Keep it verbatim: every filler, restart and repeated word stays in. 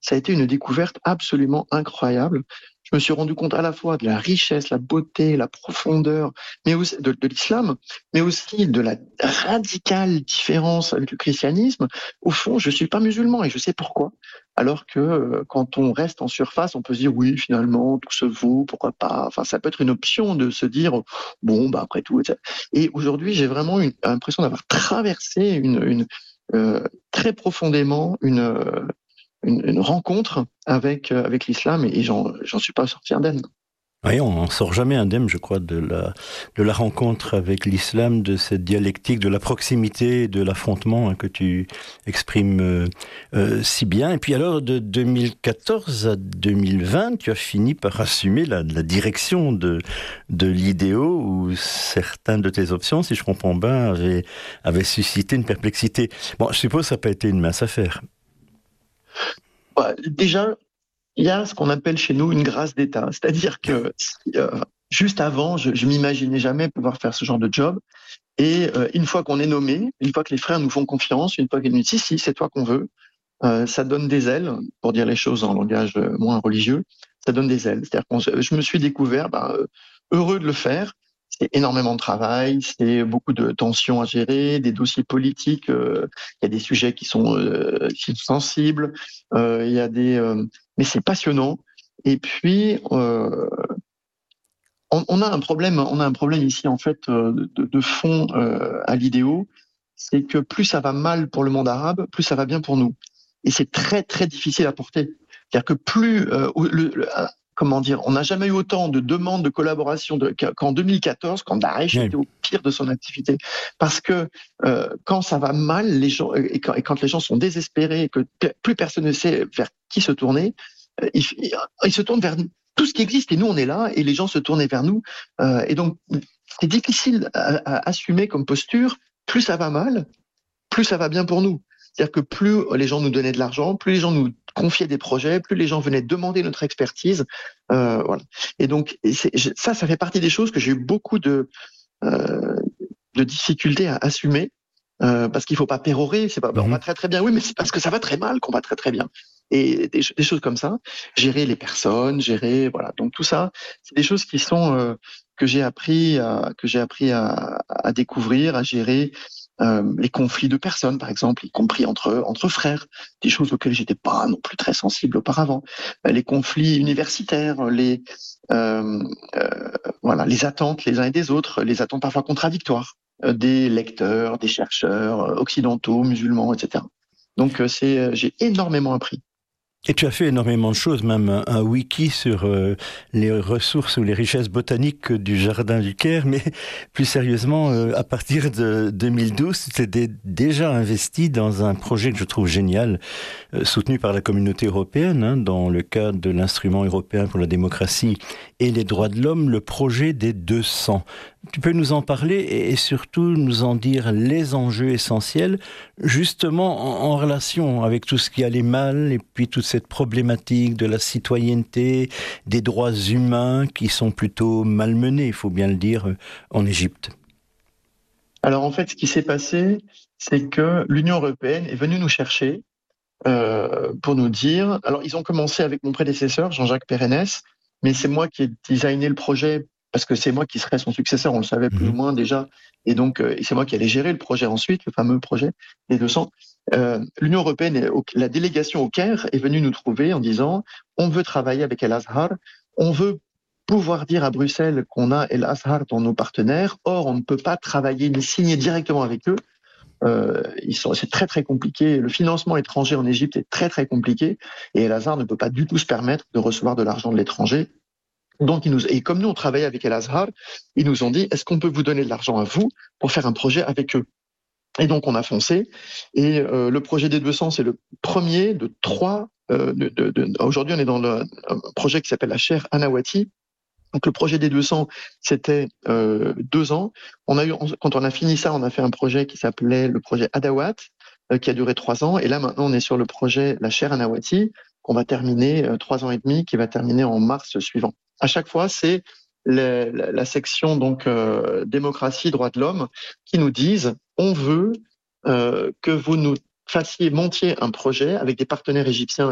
ça a été une découverte absolument incroyable. Je me suis rendu compte à la fois de la richesse, la beauté, la profondeur, mais aussi de, de l'islam, mais aussi de la radicale différence avec le christianisme. Au fond, je suis pas musulman et je sais pourquoi. Alors que euh, quand on reste en surface, on peut se dire oui, finalement, tout se vaut, pourquoi pas. Enfin, ça peut être une option de se dire bon, bah après tout. Et cetera. Et aujourd'hui, j'ai vraiment une, l'impression d'avoir traversé une, une euh, très profondément une euh, une, une rencontre avec, euh, avec l'islam et j'en, j'en suis pas sorti indemne. Oui, on ne sort jamais indemne, je crois, de la, de la rencontre avec l'islam, de cette dialectique, de la proximité, de l'affrontement hein, que tu exprimes euh, euh, si bien. Et puis alors, de deux mille quatorze à deux mille vingt, tu as fini par assumer la, la direction de, de l'I D O, où certaines de tes options, si je comprends bien, avaient, avaient suscité une perplexité. Bon, je suppose que ça n'a pas été une mince affaire. Ouais, déjà, il y a ce qu'on appelle chez nous une grâce d'État, c'est-à-dire que euh, juste avant, je, je m'imaginais jamais pouvoir faire ce genre de job. Et euh, une fois qu'on est nommé, une fois que les frères nous font confiance, une fois qu'ils nous disent si si, c'est toi qu'on veut, euh, ça donne des ailes, pour dire les choses en langage euh, moins religieux. Ça donne des ailes. C'est-à-dire que je me suis découvert ben, euh, heureux de le faire. C'est énormément de travail, c'est beaucoup de tensions à gérer, des dossiers politiques. euh, Il y a des sujets qui sont euh, sensibles. euh, Il y a des, euh, mais c'est passionnant. Et puis, euh, on, on a un problème, on a un problème ici en fait euh, de, de fond euh, à l'I D O, c'est que plus ça va mal pour le monde arabe, plus ça va bien pour nous. Et c'est très très difficile à porter. C'est-à-dire que plus, euh, le, le, comment dire, on n'a jamais eu autant de demandes de collaboration de, qu'en deux mille quatorze, quand Daesh Oui. était au pire de son activité. Parce que euh, quand ça va mal, les gens et quand, et quand les gens sont désespérés, et que plus personne ne sait vers qui se tourner, euh, ils, ils se tournent vers tout ce qui existe et nous on est là et les gens se tournaient vers nous euh, et donc c'est difficile à, à assumer comme posture. Plus ça va mal, plus ça va bien pour nous. C'est-à-dire que plus les gens nous donnaient de l'argent, plus les gens nous confiaient des projets, plus les gens venaient demander notre expertise. Euh, voilà. Et donc et c'est, ça, ça fait partie des choses que j'ai eu beaucoup de euh, de difficultés à assumer. Euh, parce qu'il faut pas pérorer, c'est pas, ben, on va Mm-hmm. très très bien, oui, mais c'est parce que ça va très mal qu'on va très très bien. Et des, des choses comme ça, gérer les personnes, gérer, voilà. Donc tout ça, c'est des choses qui sont euh, que j'ai appris, à, que j'ai appris à, à découvrir, à gérer. Euh, les conflits de personnes, par exemple, y compris entre entre frères, des choses auxquelles j'étais pas non plus très sensible auparavant. Euh, les conflits universitaires, les euh, euh, voilà, les attentes les uns et des autres, les attentes parfois contradictoires euh, des lecteurs, des chercheurs euh, occidentaux, musulmans, et cetera. Donc euh, c'est, euh, j'ai énormément appris. Et tu as fait énormément de choses, même un, un wiki sur euh, les ressources ou les richesses botaniques du Jardin du Caire, mais plus sérieusement, euh, à partir de deux mille douze, tu t'es déjà investi dans un projet que je trouve génial, euh, soutenu par la communauté européenne, hein, dans le cadre de l'instrument européen pour la démocratie et les droits de l'homme, le projet des deux cents. Tu peux nous en parler et, et surtout nous en dire les enjeux essentiels, justement en, en relation avec tout ce qui allait mal et puis toute cette problématique de la citoyenneté, des droits humains qui sont plutôt malmenés, il faut bien le dire, en Égypte. Alors en fait, ce qui s'est passé, c'est que l'Union européenne est venue nous chercher euh, pour nous dire. Alors ils ont commencé avec mon prédécesseur Jean-Jacques Pérennes, mais c'est moi qui ai designé le projet parce que c'est moi qui serais son successeur, on le savait plus ou Mmh. moins déjà, et donc euh, et c'est moi qui allais gérer le projet ensuite, le fameux projet des deux cents. Euh, L'Union européenne, est au- la délégation au Caire est venue nous trouver en disant on veut travailler avec El Azhar, on veut pouvoir dire à Bruxelles qu'on a El Azhar dans nos partenaires, or on ne peut pas travailler ni signer directement avec eux. Euh, ils sont, c'est très très compliqué. Le financement étranger en Égypte est très très compliqué et El Azhar ne peut pas du tout se permettre de recevoir de l'argent de l'étranger. Donc, ils nous, et comme nous, on travaillait avec El Azhar, ils nous ont dit, est-ce qu'on peut vous donner de l'argent à vous pour faire un projet avec eux? Et donc, on a foncé. Et euh, le projet des deux cents, c'est le premier de trois. Euh, de, de, de, aujourd'hui, on est dans le, un projet qui s'appelle la chaire Anawati. Donc, le projet des deux cents, c'était euh, deux ans. On a eu, quand on a fini ça, on a fait un projet qui s'appelait le projet Adawat, euh, qui a duré trois ans. Et là, maintenant, on est sur le projet la chaire Anawati, qu'on va terminer euh, trois ans et demi, qui va terminer en mars suivant. À chaque fois, c'est la, la, la section donc euh, démocratie, droits de l'homme, qui nous disent on veut euh, que vous nous fassiez montiez un projet avec des partenaires égyptiens